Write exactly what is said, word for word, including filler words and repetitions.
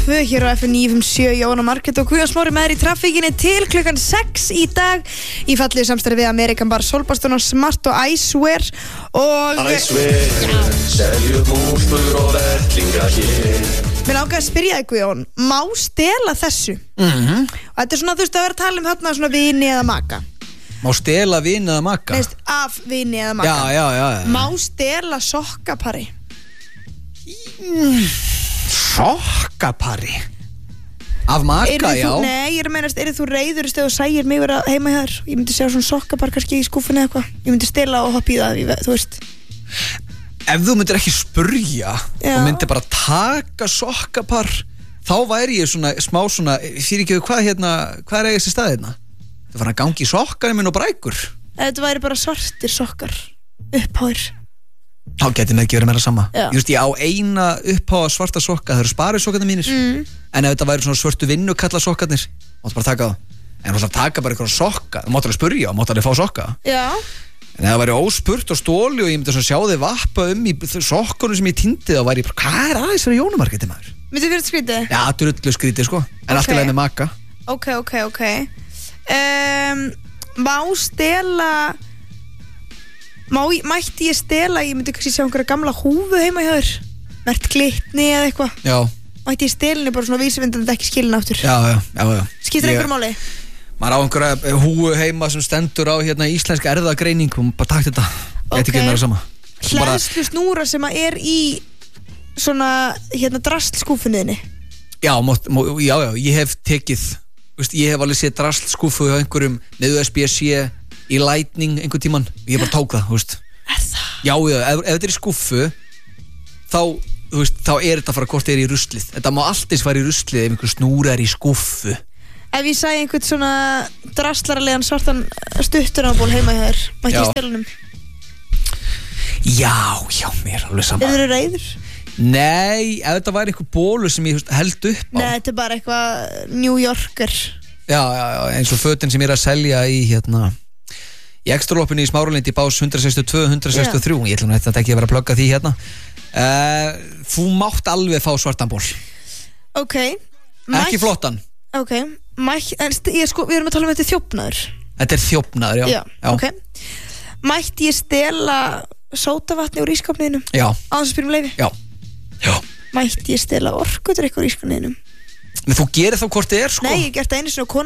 tvö hér á F M níu fimm sjö. Jóhanna Margrét og Guðjón Smári með þér í traffíkinni til klukkan sex í dag í fallegu samstarfi við American Bar, Sólbaston og Smart og Icewear og Icewear, seljum úlpur og vettlinga hér. Mér langaði að spyrja þig, Guðjón, má stela þessu? Mhm. Og þetta er svona, þú veist, að vera að tala um þarna svona vini eða maka. Má stela vini eða maka? Neist, af vini eða maka. Já, já, já, já. Má stela sokkapari? Mm. Sokkapari? Af maka, Yrðu já. Þú, nei, ég er að meina, er þú reyður þegar þú sægir mig vera heima hjá þér? Ég myndi sjá svona sokkapar kannski í skúfunni eða eitthvað. Ég myndi stela og hoppa í það, ég- þú veist. Ef þú myndir ekki spurja Já. og myndir bara taka sokkapar, þá væri ég svona smá svona, fyrir ekki hvað hérna, hvað er eigið sér stað hérna? Það var að gangi í sokkarinn minn og brækur. Ef þetta væri bara svartir sokkar uppháir. Þá geti mér ekki verið meira sama. Já. Ég veist, ég á eina uppháa svarta sokka, það eru sparisokkarnir mínir. Mm. En ef þetta væri svona svörtu vinnukalla sokkarnir, máttu bara taka það. En þú taka bara eitthvað sokka, þú máttu alveg spurja og máttu alveg fá sokka. Já. En ef það væri óspurt og stóli og ég myndi svona sjá þig vappa um í sokkunum sem ég týndi, þá væri ég bara, hvað er aðeins fyrir Jóhanna Margréti maður? Myndi fyrir skrítið? Já, drullu skrítið sko, en allt í Ok. lagi með maka. Ok, ok, ok. Um, má stela... Má, mætti ég stela, ég myndi kannski sjá einhverja gamla húfu heima hjá þér. Mert glitni eða eitthvað. Já, Mætti ég stela henni bara svona vísvindandi ekki skilin aftur. já, já, já, já. Skiptir Ég- einhverju máli? Maður á einhverja húu heima sem stendur á hérna íslenska erfðagreining og bara takt þetta. Ég ætti ekki Ok. meira sama. Bara, Hleðslu snúra sem að er í svona, hérna, drastlskúfunniðinni. já, mót, mó, já, já, ég hef tekið, veist, ég hef alveg séð drastlskúfu hjá einhverjum með U S B C í Lightning einhvern tímann. Ég bara tók það, þú veist. Er það? Já, já, ef, ef þetta er í skúffu þá, þú veist, þá er þetta að fara hvort er í ruslið. Þetta má alltaf fara í ruslið ef einhver snúra er í skúffu. Ef ég sæði einhvern svona drastlaralegan svartan stuttunaból heima hjá þér, mætti Já. ég stela hennum? Já, já, mér er alveg sama. Er þeir reyður? Nei, ef þetta væri einhver bólu sem ég þú veist, held upp á. Nei, þetta er bara eitthvað New Yorker. Já, já, já, eins og fötin sem ég er að selja í hérna í ekstraloppinu í Smáralind í bás hundrað sextíu og tvö, hundrað sextíu og þrjú. Ég ætlum þetta ekki að vera að plugga því hérna. Uh, þú mátt alveg fá svartan ból. Ok. Ekki flottan. Ok. Mætt, en st- ég sko, við erum að tala um þetta er þjófnaður. Þetta er þjófnaður, já. Já, ok. Mætti ég stela sótavatni úr ískapniðinum? Já, Á þess að spyrja um leyfi? já, já. Mætti ég stela orkudrykk úr ískapniðinum? Men þú gerir þá hvort þið er sko. Nei, ég hef gert það einu sinni og konan